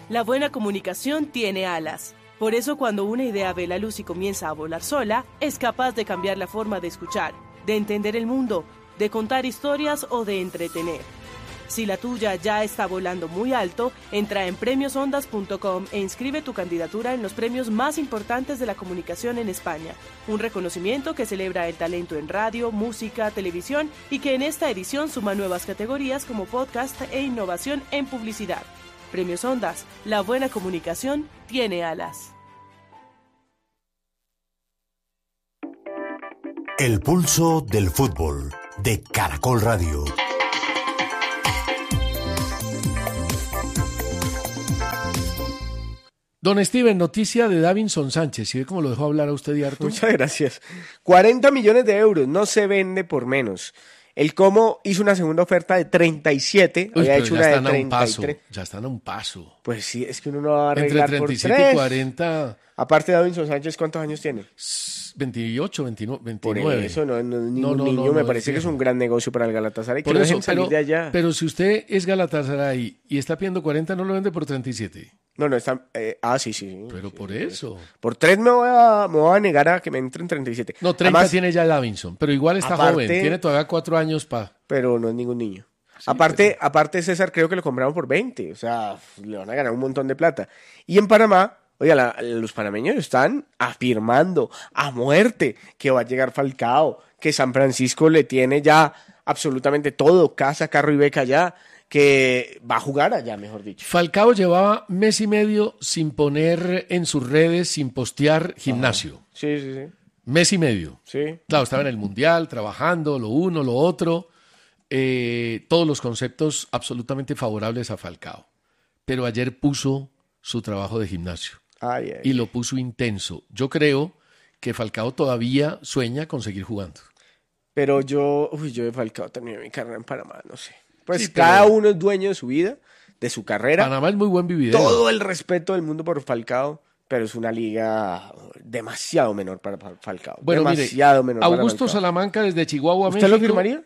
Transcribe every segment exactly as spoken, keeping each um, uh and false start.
La buena comunicación tiene alas. Por eso cuando una idea ve la luz y comienza a volar sola, es capaz de cambiar la forma de escuchar, de entender el mundo, de contar historias o de entretener. Si la tuya ya está volando muy alto, entra en premios ondas punto com e inscribe tu candidatura en los premios más importantes de la comunicación en España. Un reconocimiento que celebra el talento en radio, música, televisión y que en esta edición suma nuevas categorías como podcast e innovación en publicidad. Premios Ondas, la buena comunicación tiene alas. El pulso del fútbol de Caracol Radio. Don Steven, noticia de Davinson Sánchez. ¿Sí ve cómo lo dejó hablar a usted y harto? Muchas gracias. cuarenta millones de euros, no se vende por menos. El Como hizo una segunda oferta de treinta y siete, Uy, había pero hecho ya una de están a un treinta y tres. paso, ya están a un paso. Pues sí, es que uno no va a Entre arreglar treinta y por siete tres. y cuarenta, Aparte de Davinson Sánchez, ¿cuántos años tiene? veintiocho, veintinueve, Por veintinueve. eso no, no, ningún No, no, niño, no, me no, parece es que es viejo. un gran negocio para el Galatasaray, que Por lo eso, dejen salir pero, de allá. pero si usted es Galatasaray y está pidiendo cuarenta, no lo vende por treinta y siete. No, no, está... eh, ah, sí, sí. sí, Pero sí, por sí. eso. Por tres me voy, a, me voy a negar a que me entren treinta y siete. No, treinta Además, tiene ya Davinson, pero igual está aparte- joven. Tiene todavía cuatro años para... pero no es ningún niño. aparte, aparte, César, creo que lo compraron por veinte. O sea, le van a ganar un montón de plata. Y en Panamá, oiga, la- los panameños están afirmando a muerte que va a llegar Falcao, que San Francisco le tiene ya absolutamente todo, casa, carro y beca allá, que va a jugar allá, mejor dicho. Falcao llevaba mes y medio sin poner en sus redes, sin postear gimnasio. Sí, sí, sí. Mes y medio. Sí. Claro, estaba en el Mundial, trabajando, lo uno, lo otro. eh, todos los conceptos absolutamente favorables a Falcao. Pero ayer puso su trabajo de gimnasio Ay, ay. y lo puso intenso. Yo creo que Falcao todavía sueña con seguir jugando. Pero yo, uy, yo de Falcao terminé mi carrera en Panamá, no sé. Pues Sí, pero- cada uno es dueño de su vida, de su carrera. Panamá es muy buen vividero. Todo el respeto del mundo por Falcao, pero es una liga demasiado menor para Fal- Falcao. Bueno, mire, demasiado menor para Augusto Falcao. Salamanca desde Chihuahua, ¿Usted México. lo firmaría?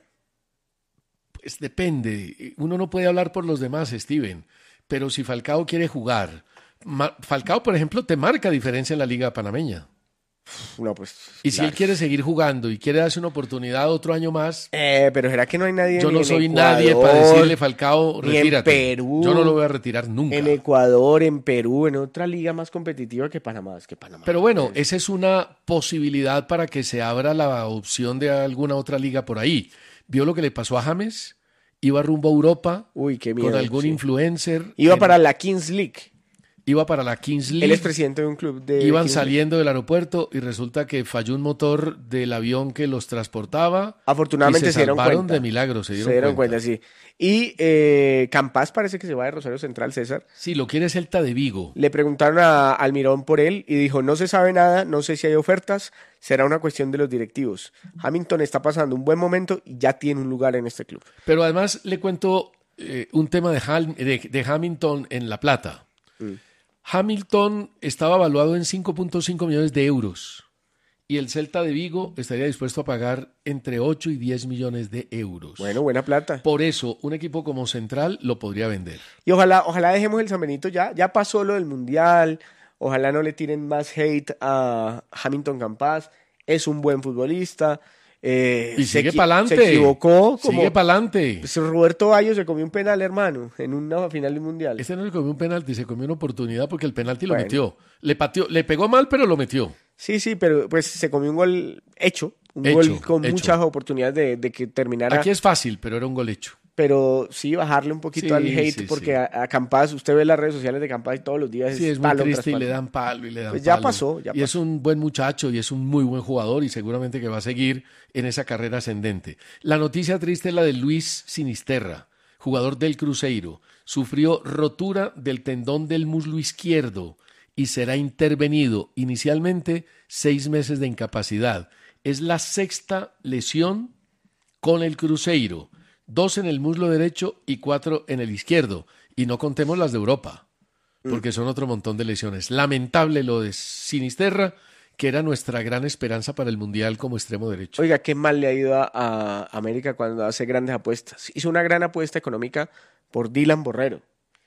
Pues depende. Uno no puede hablar por los demás, Steven. Pero si Falcao quiere jugar, Ma- Falcao, por ejemplo, te marca diferencia en la liga panameña. No, pues. Y si claro. él quiere seguir jugando y quiere darse una oportunidad otro año más, Eh, pero ¿será que no hay nadie yo ni no en soy Ecuador, nadie para decirle, Falcao, ni en retírate. Perú, Yo no lo voy a retirar nunca. en Ecuador, en Perú, en otra liga más competitiva que Panamá? Es que Panamá. Pero bueno, es- esa es una posibilidad para que se abra la opción de alguna otra liga por ahí. ¿Vio lo que le pasó a James? Iba rumbo a Europa Uy, qué miedo. con algún sí. influencer. Iba en- para la Kings League. Iba para la Kings League. Él es presidente de un club de. Iban Kings League. saliendo del aeropuerto y resulta que falló un motor del avión que los transportaba. Afortunadamente y se, se dieron salvaron cuenta. de milagro, se dieron, Se dieron cuenta. cuenta, sí. Y eh, Campas parece que se va de Rosario Central, César. Sí, lo quiere Celta de Vigo. Le preguntaron a Almirón por él y dijo, no se sabe nada, no sé si hay ofertas, será una cuestión de los directivos. Hamilton está pasando un buen momento y ya tiene un lugar en este club. Pero además le cuento eh, un tema de, Hal- de, de Hamilton en La Plata. Mm. Hamilton estaba evaluado en cinco punto cinco millones de euros y el Celta de Vigo estaría dispuesto a pagar entre ocho y diez millones de euros. Bueno, buena plata. Por eso, un equipo como Central lo podría vender. Y ojalá, ojalá dejemos el San Benito ya, ya pasó lo del Mundial, ojalá no le tiren más hate a Hamilton Campas, es un buen futbolista. Eh, Y se sigue equi- pa'lante. Se equivocó. Como, Sigue para adelante. pues, Roberto Bayo se comió un penal, hermano, en una final del Mundial. Este no se comió un penalti, se comió una oportunidad porque el penalti lo Bueno. metió. Le pateó, le pegó mal, pero lo metió. Sí, sí, pero pues se comió un gol hecho, un Hecho, gol con hecho. muchas oportunidades de, de que terminara, Aquí es fácil, pero era un gol hecho. pero sí bajarle un poquito Sí, al hate, sí, porque sí. a, a Campas, usted ve las redes sociales de Campas y todos los días Sí, es muy palo triste tras y palo. le dan palo y le dan Pues ya palo. pasó, ya y es pasó. un buen muchacho y es un muy buen jugador y seguramente que va a seguir en esa carrera ascendente. La noticia triste es la de Luis Sinisterra, jugador del Cruzeiro. Sufrió rotura del tendón del muslo izquierdo y será intervenido inicialmente seis meses de incapacidad. Es la sexta lesión con el Cruzeiro. Dos en el muslo derecho y cuatro en el izquierdo. Y no contemos las de Europa, porque son otro montón de lesiones. Lamentable lo de Sinisterra, que era nuestra gran esperanza para el Mundial como extremo derecho. Oiga, qué mal le ha ido a, a América cuando hace grandes apuestas. Hizo una gran apuesta económica por Dylan Borrero.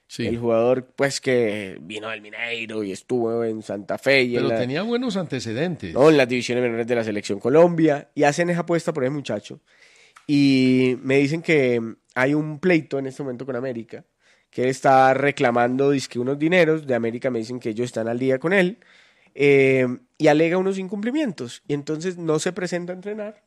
Sí. El jugador, pues, que vino del Mineiro y estuvo en Santa Fe. Y Pero en la, tenía buenos antecedentes. no, en las divisiones menores de la Selección Colombia. Y hacen esa apuesta por ese muchacho. Y me dicen que hay un pleito en este momento con América, que él está reclamando dizque, unos dineros. De América me dicen que ellos están al día con él. Eh, y alega unos incumplimientos. Y entonces no se presenta a entrenar.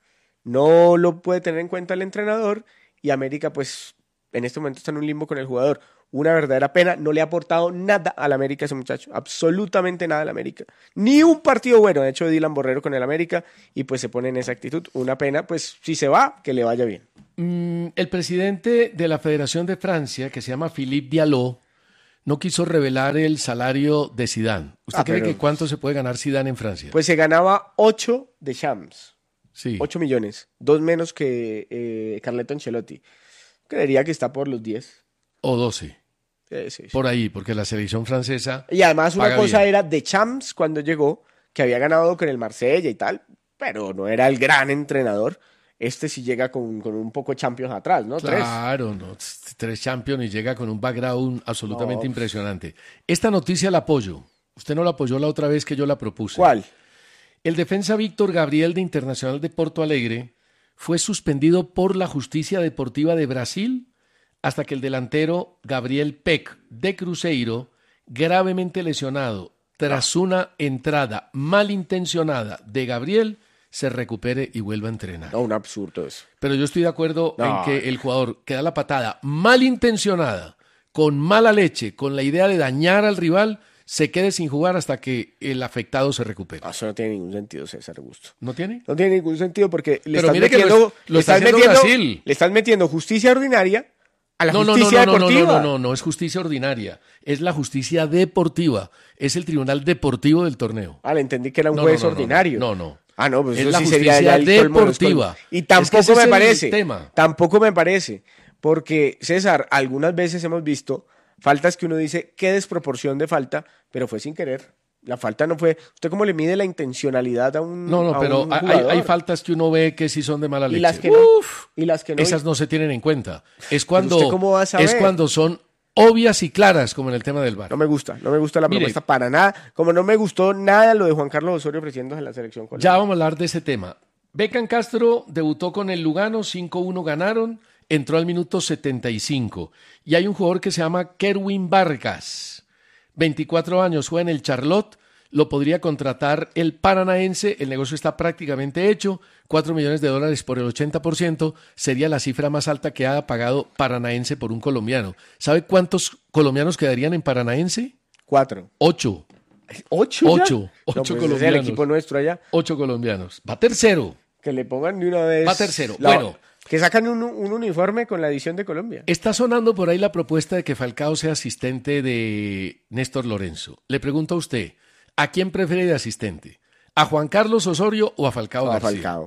No lo puede tener en cuenta el entrenador. Y América, pues, en este momento está en un limbo con el jugador. Una verdadera pena, no le ha aportado nada al América ese muchacho, absolutamente nada al América, ni un partido bueno ha hecho Dylan Borrero con el América y pues se pone en esa actitud, una pena, pues si se va, que le vaya bien. Mm, el presidente de la Federación de Francia, que se llama Philippe Diallo, no quiso revelar el salario de Zidane. ¿Usted Ah, cree pero- que cuánto se puede ganar Zidane en Francia? Pues se ganaba ocho de Champs, sí. ocho millones, dos menos que eh, Carleto Ancelotti, creería que está por los diez. O doce. Sí, sí, sí. Por ahí, porque la selección francesa... Y además una paga cosa bien. era de Champs cuando llegó, que había ganado con el Marsella y tal, pero no era el gran entrenador. Este sí llega con, con un poco de Champions atrás, ¿no? Tres. Claro, no, t- tres Champions y llega con un background absolutamente No. impresionante. Esta noticia la apoyo. Usted no la apoyó la otra vez que yo la propuse. ¿Cuál? El defensa Víctor Gabriel de Internacional de Porto Alegre fue suspendido por la Justicia Deportiva de Brasil hasta que el delantero Gabriel Peck de Cruzeiro, gravemente lesionado tras una entrada malintencionada de Gabriel, se recupere y vuelva a entrenar. No, un absurdo eso. Pero yo estoy de acuerdo No. en que el jugador que da la patada malintencionada, con mala leche, con la idea de dañar al rival, se quede sin jugar hasta que el afectado se recupere. No, eso no tiene ningún sentido, César Augusto. ¿No tiene? No tiene ningún sentido porque le Pero estás mire que lo metiendo, es- lo le está estás haciendo metiendo, Brasil. le estás metiendo justicia ordinaria a la No, no, no, justicia no, no, no, deportiva. no, no, no, no es justicia ordinaria, es la justicia deportiva, es el tribunal deportivo del torneo. Ah, le entendí que era un No, juez no, no, no, ordinario. no, no. Ah, no, pues Es eso la sí sería justicia ya el colmo de los deportiva. colmos. Y Es que tampoco ese es me el parece. tema. Tampoco me parece. Porque, César, algunas veces hemos visto faltas que uno dice, qué desproporción de falta, pero fue sin querer. La falta no fue. ¿Usted cómo le mide la intencionalidad a un No, no, a pero un hay, jugador? hay faltas que uno ve que sí son de mala leche. Y las que no. Uf, Y las que no. esas no se tienen en cuenta. Es cuando, ¿usted cómo va a saber? es cuando son obvias y claras, como en el tema del V A R. No me gusta, no me gusta la Mire. propuesta para nada. Como no me gustó nada lo de Juan Carlos Osorio ofreciéndose en la selección colombiana. Ya vamos a hablar de ese tema. Beckham Castro debutó con el Lugano, cinco uno ganaron, entró al minuto setenta y cinco. Y hay un jugador que se llama Kerwin Vargas, veinticuatro años, juega en el Charlotte, lo podría contratar el Paranaense, el negocio está prácticamente hecho, cuatro millones de dólares por el ochenta por ciento, sería la cifra más alta que ha pagado Paranaense por un colombiano. ¿Sabe cuántos colombianos quedarían en Paranaense? Cuatro. Ocho. ¿Ocho? ya? Ocho. No, Ocho pues ese es el colombianos. equipo nuestro allá. Ocho colombianos. Va tercero. Que le pongan de una vez. Va tercero. la- Bueno. Que sacan un, un uniforme con la edición de Colombia. Está sonando por ahí la propuesta de que Falcao sea asistente de Néstor Lorenzo. Le pregunto a usted, ¿a quién prefiere de asistente? ¿A Juan Carlos Osorio o a Falcao A García? Falcao.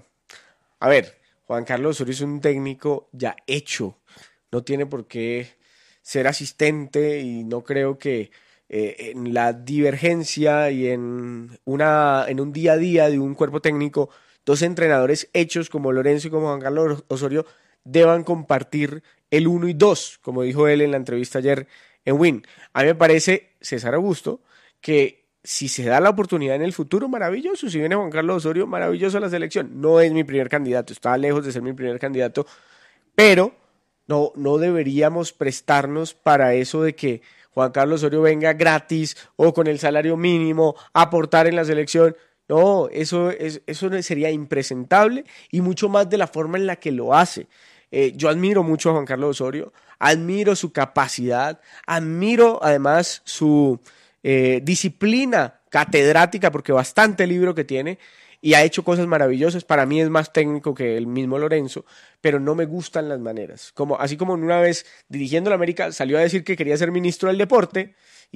A ver, Juan Carlos Osorio es un técnico ya hecho. No tiene por qué ser asistente y no creo que eh, en la divergencia y en, una, en un día a día de un cuerpo técnico, dos entrenadores hechos como Lorenzo y como Juan Carlos Osorio deban compartir el uno y dos, como dijo él en la entrevista ayer en Win. A mí me parece, César Augusto, que si se da la oportunidad en el futuro, maravilloso. Si viene Juan Carlos Osorio, maravilloso a la selección. No es mi primer candidato, está lejos de ser mi primer candidato, pero no, no deberíamos prestarnos para eso de que Juan Carlos Osorio venga gratis o con el salario mínimo a aportar en la selección. No, eso, es, eso sería impresentable y mucho más de la forma en la que lo hace. Eh, yo admiro mucho a Juan Carlos Osorio, admiro su capacidad, admiro además su eh, disciplina catedrática, porque bastante libro que tiene y ha hecho cosas maravillosas. Para mí es más técnico que el mismo Lorenzo, pero no me gustan las maneras. Como, así como una vez dirigiendo la América salió a decir que quería ser ministro del deporte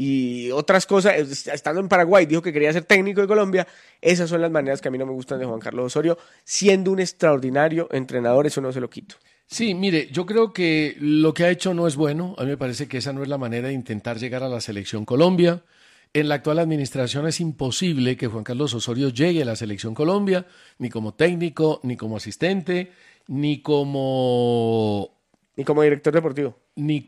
y otras cosas, estando en Paraguay dijo que quería ser técnico de Colombia. Esas son las maneras que a mí no me gustan de Juan Carlos Osorio, siendo un extraordinario entrenador, eso no se lo quito. Sí, mire, yo creo que lo que ha hecho no es bueno. A mí me parece que esa no es la manera de intentar llegar a la selección Colombia. En la actual administración es imposible que Juan Carlos Osorio llegue a la selección Colombia, ni como técnico, ni como asistente, ni como Ni como director deportivo, ni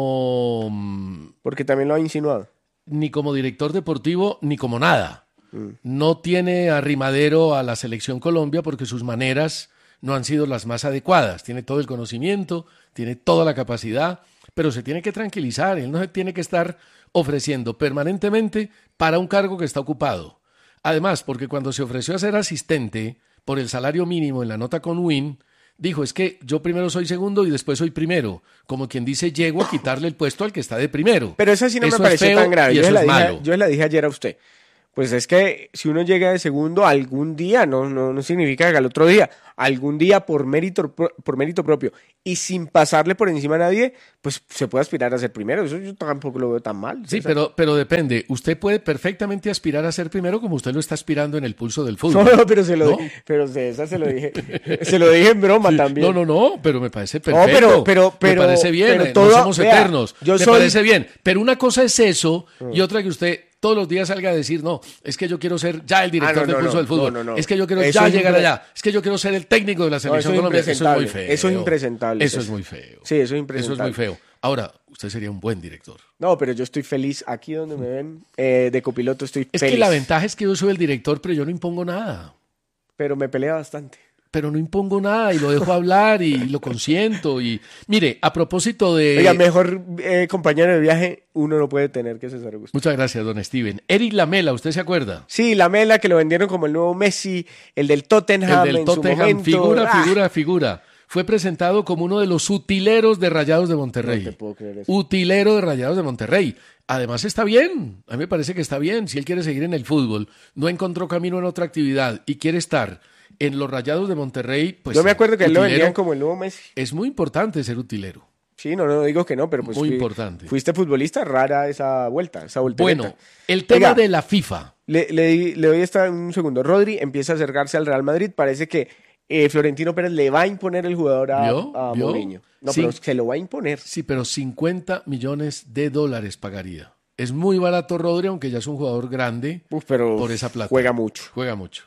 como mm, porque también lo ha insinuado. ni como director deportivo, ni como nada. Mm. No tiene arrimadero a la selección Colombia porque sus maneras no han sido las más adecuadas. Tiene todo el conocimiento, tiene toda la capacidad, pero se tiene que tranquilizar. Él no se tiene que estar ofreciendo permanentemente para un cargo que está ocupado. Además, porque cuando se ofreció a ser asistente por el salario mínimo en la nota con Win, dijo, es que yo primero soy segundo y después soy primero. Como quien dice, llego a quitarle el puesto al que está de primero. Pero eso sí no eso me pareció tan grave. Y yo, eso la es dije, malo. yo la dije ayer a usted. Pues es que si uno llega de segundo algún día, no, no, no significa que al otro día, algún día por mérito, por mérito propio y sin pasarle por encima a nadie, pues se puede aspirar a ser primero. Eso yo tampoco lo veo tan mal. Sí, pero, pero depende. Usted puede perfectamente aspirar a ser primero como usted lo está aspirando en el pulso del fútbol. No, no, pero se lo ¿No? dije, pero de esa se lo dije, se lo dije en broma también. No, no, no, pero me parece perfecto. No, pero, pero, pero, me parece bien, pero eh, todo, no somos vea, eternos. Yo me soy... parece bien. Pero una cosa es eso y otra que usted todos los días salga a decir, no, es que yo quiero ser ya el director Ah, no, del no, pulso no, del fútbol, no, no, no. es que yo quiero Eso ya es llegar impre- allá, es que yo quiero ser el técnico de la No, eso selección es colombiana. Eso es muy impresentable. feo. Eso es impresentable. Eso es muy feo. Sí, eso es Eso es impresentable. muy feo. Ahora, usted sería un buen director. No, pero yo estoy feliz. Aquí donde me ven eh, de copiloto estoy Es feliz. que la ventaja es que yo soy el director, pero yo no impongo nada. Pero me pelea bastante. Pero no impongo nada y lo dejo hablar y lo consiento. Y mire, a propósito de... Oiga, mejor eh, compañero de viaje uno no puede tener que César Augusto. Muchas gracias, don Steven. Eric Lamela, ¿usted se acuerda? Sí, la Mela que lo vendieron como el nuevo Messi, el del Tottenham, El del en su Tottenham, momento. figura, ¡Ah! figura, figura. Fue presentado como uno de los utileros de Rayados de Monterrey. No te puedo creer eso. Utilero de Rayados de Monterrey. Además está bien, a mí me parece que está bien. Si él quiere seguir en el fútbol, no encontró camino en otra actividad y quiere estar en los Rayados de Monterrey, pues... Yo me acuerdo que él lo utilero vendían como el nuevo Messi. Es muy importante ser utilero. Sí, no, no digo que no, pero pues Muy fui- importante. fuiste futbolista, rara esa vuelta, esa voltereta. Bueno, el tema Oiga, de la FIFA. Le, le, di- le doy esta un segundo. Rodri empieza a acercarse al Real Madrid. Parece que eh, Florentino Pérez le va a imponer el jugador a, ¿Vio? a ¿Vio? Mourinho. No, Sí. pero se lo va a imponer. Sí, pero cincuenta millones de dólares pagaría. Es muy barato Rodri, aunque ya es un jugador grande. Uf, pero Por esa plata. juega mucho. Juega mucho.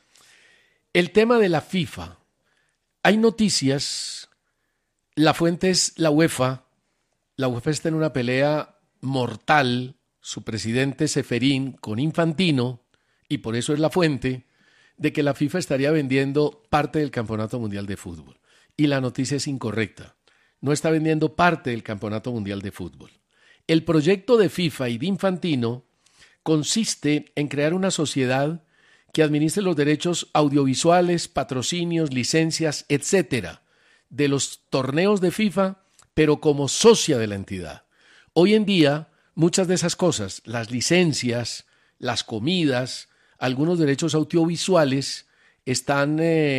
El tema de la FIFA. Hay noticias. La fuente es la UEFA. La UEFA está en una pelea mortal. Su presidente Ceferín con Infantino, y por eso es la fuente, de que la FIFA estaría vendiendo parte del Campeonato Mundial de Fútbol. Y la noticia es incorrecta. No está vendiendo parte del Campeonato Mundial de Fútbol. El proyecto de FIFA y de Infantino consiste en crear una sociedad que administre los derechos audiovisuales, patrocinios, licencias, etcétera, de los torneos de FIFA, pero como socia de la entidad. Hoy en día, muchas de esas cosas, las licencias, las comidas, algunos derechos audiovisuales, están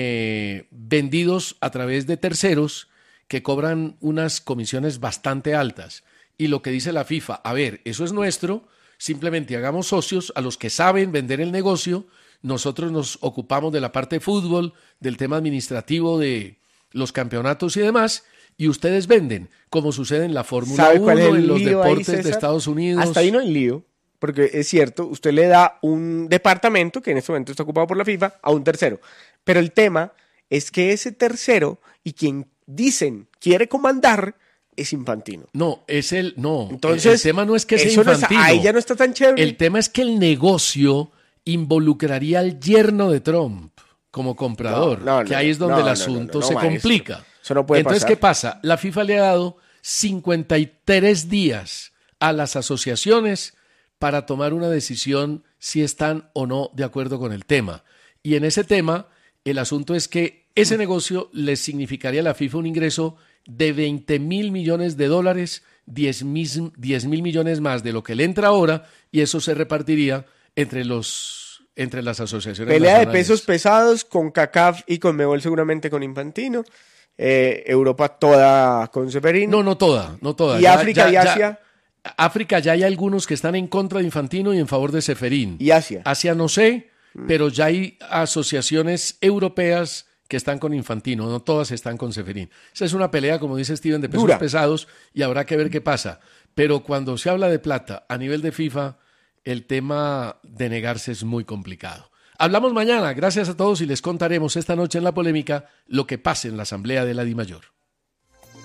eh, vendidos a través de terceros que cobran unas comisiones bastante altas. Y lo que dice la FIFA, a ver, eso es nuestro, simplemente hagamos socios a los que saben vender el negocio, nosotros nos ocupamos de la parte de fútbol, del tema administrativo de los campeonatos y demás, y ustedes venden, como sucede en la Fórmula ¿Sabe uno, cuál es el en los lío ahí, deportes de César? Estados Unidos. Hasta ahí no hay lío, porque es cierto, usted le da un departamento, que en este momento está ocupado por la FIFA, a un tercero. Pero el tema es que ese tercero, y quien dicen quiere comandar, es Infantino. No, es el, no, Entonces, el tema no es que sea eso no está- Infantino. ahí ya no está tan chévere. El tema es que el negocio involucraría al yerno de Trump como comprador, No, no, que no, ahí es donde no, el no, asunto no, no, se maestro. complica. Eso no puede Entonces, pasar. ¿qué pasa? La FIFA le ha dado cincuenta y tres días a las asociaciones para tomar una decisión si están o no de acuerdo con el tema. Y en ese tema, el asunto es que ese negocio les significaría a la FIFA un ingreso de veinte mil millones de dólares, diez mil millones más de lo que le entra ahora, y eso se repartiría entre los entre las asociaciones Pelea de nacionales. pesos pesados con CACAF y con Mebol seguramente con Infantino. Eh, Europa toda con Ceferín. No, no toda, no toda. ¿Y Ya- África ya- y ya- Asia? África ya hay algunos que están en contra de Infantino y en favor de Ceferín. ¿Y Asia? Asia no sé, pero ya hay asociaciones europeas que están con Infantino, no todas están con Ceferín. Esa es una pelea, como dice Steven, de pesos Dura. pesados y habrá que ver qué pasa. Pero cuando se habla de plata a nivel de FIFA, el tema de negarse es muy complicado. Hablamos mañana, gracias a todos y les contaremos esta noche en La Polémica lo que pase en la Asamblea de la DIMAYOR.